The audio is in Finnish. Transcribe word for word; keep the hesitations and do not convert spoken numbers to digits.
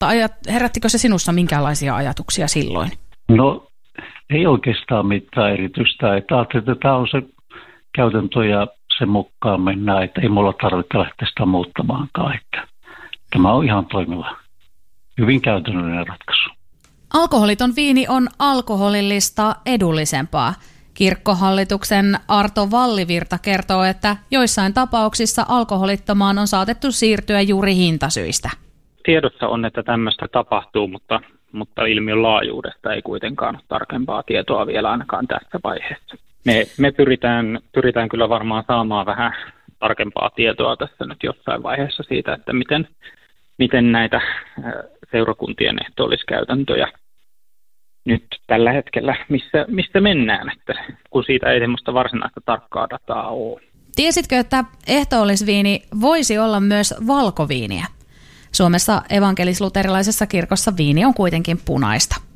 tai herättikö se sinussa minkälaisia ajatuksia silloin? No ei oikeastaan mitään erityistä. Että ajattelin, että tämä on se käytäntö ja sen mukaan mennään, että ei mulla tarvitse lähteä sitä muuttamaankaan. Että tämä on ihan toimiva, hyvin käytännöllinen ratkaisu. Alkoholiton viini on alkoholillista edullisempaa. Kirkkohallituksen Arto Vallivirta kertoo, että joissain tapauksissa alkoholittomaan on saatettu siirtyä juuri hintasyistä. Tiedossa on, että tämmöistä tapahtuu, mutta, mutta ilmiön laajuudesta ei kuitenkaan ole tarkempaa tietoa vielä ainakaan tässä vaiheessa. Me, me pyritään, pyritään kyllä varmaan saamaan vähän tarkempaa tietoa tässä nyt jossain vaiheessa siitä, että miten, miten näitä seurakuntien ehtoolliskäytäntöjä nyt tällä hetkellä, missä, missä mennään, että kun siitä ei semmoista varsinaista tarkkaa dataa ole. Tiesitkö, että ehtoollisviini voisi olla myös valkoviiniä? Suomessa evankelis-luterilaisessa kirkossa viini on kuitenkin punaista.